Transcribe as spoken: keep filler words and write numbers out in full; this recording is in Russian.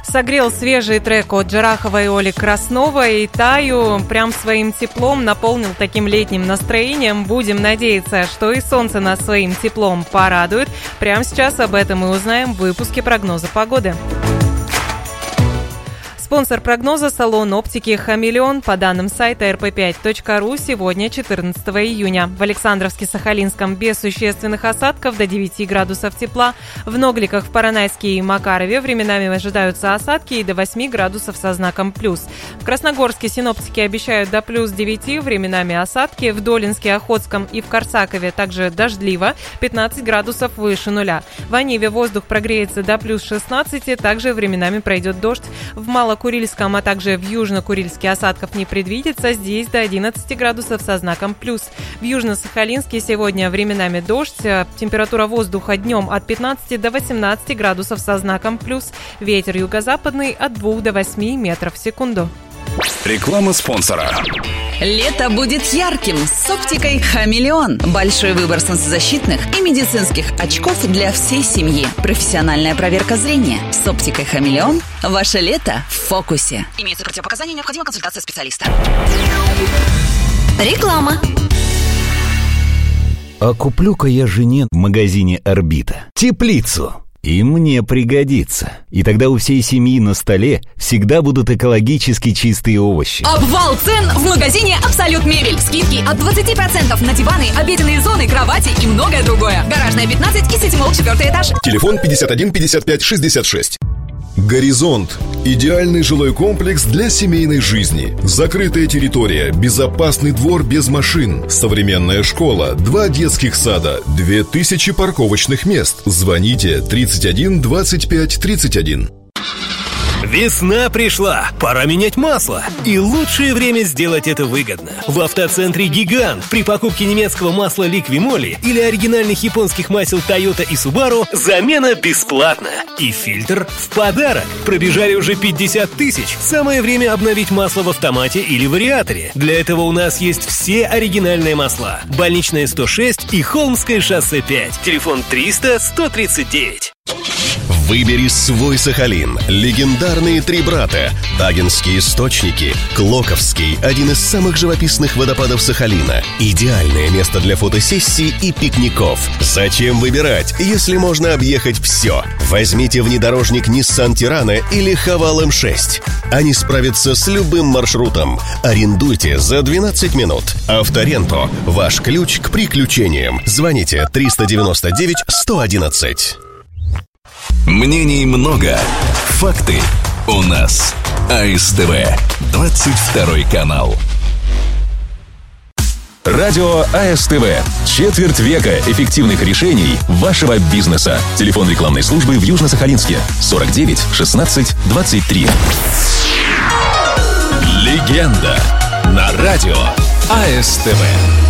Согрел свежий трек от Джарахова и Оли Красновой, и Таю прям своим теплом наполнил таким летним настроением. Будем надеяться, что и солнце нас своим теплом порадует. Прямо сейчас об этом и узнаем в выпуске прогноза погоды. Спонсор прогноза — салон оптики «Хамелеон». По данным сайта эр пэ пять точка ру, сегодня четырнадцатого июня. В Александровске-Сахалинском без существенных осадков, до девяти градусов тепла. В Ногликах, в Поронайске и Макарове временами ожидаются осадки и до восьми градусов со знаком плюс. В Красногорске синоптики обещают до плюс девяти, временами осадки. В Долинске, Охотском и в Корсакове также дождливо, пятнадцать градусов выше нуля. В Аниве воздух прогреется до плюс шестнадцати, также временами пройдет дождь. В Мало Курильском, а также в Южно-Курильске осадков не предвидится, здесь до одиннадцати градусов со знаком плюс. В Южно-Сахалинске сегодня временами дождь, температура воздуха днем от пятнадцати до восемнадцати градусов со знаком плюс, ветер юго-западный от двух до восьми метров в секунду. Реклама спонсора. Лето будет ярким с оптикой «Хамелеон». Большой выбор солнцезащитных и медицинских очков для всей семьи. Профессиональная проверка зрения. С оптикой «Хамелеон» ваше лето в фокусе. Имеются противопоказания, необходима консультация специалиста. Реклама. А куплю-ка я жене в магазине «Орбита» теплицу. И мне пригодится. И тогда у всей семьи на столе всегда будут экологически чистые овощи. Обвал цен в магазине «Абсолют Мебель». Скидки от двадцати процентов на диваны, обеденные зоны, кровати и многое другое. Гаражная, пятнадцать и Ситимолл, четвертый этаж. Телефон пятьдесят один пятьдесят пять шестьдесят шесть. «Горизонт» – идеальный жилой комплекс для семейной жизни. Закрытая территория, безопасный двор без машин, современная школа, два детских сада, две тысячи парковочных мест. Звоните тридцать один двадцать пять тридцать один. Весна пришла, пора менять масло. И лучшее время сделать это выгодно. В автоцентре «Гигант» при покупке немецкого масла «Ликвимоли» или оригинальных японских масел «Тойота» и «Субару» замена бесплатна. И фильтр в подарок. Пробежали уже пятьдесят тысяч. Самое время обновить масло в автомате или вариаторе. Для этого у нас есть все оригинальные масла. Больничная сто шесть и Холмское шоссе пять. Телефон триста сто тридцать девять. Выбери свой Сахалин. Легендарные три брата. Агинские источники. Клоковский – один из самых живописных водопадов Сахалина. Идеальное место для фотосессий и пикников. Зачем выбирать, если можно объехать все? Возьмите внедорожник Nissan Tirana или Haval эм шесть. Они справятся с любым маршрутом. Арендуйте за двенадцать минут. Авторенто – ваш ключ к приключениям. Звоните триста девяносто девять сто одиннадцать. Мнений много, факты у нас. АСТВ, двадцать второй канал. Радио АСТВ. Четверть века эффективных решений вашего бизнеса. Телефон рекламной службы в Южно-Сахалинске сорок девять шестнадцать двадцать три. Легенда на радио АСТВ.